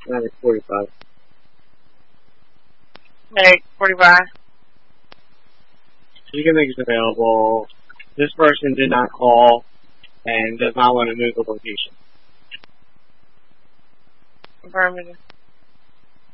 It's 45. Hey, 45. Beacon Lake is available. This person did not call and does not want to move the location. Affirmative.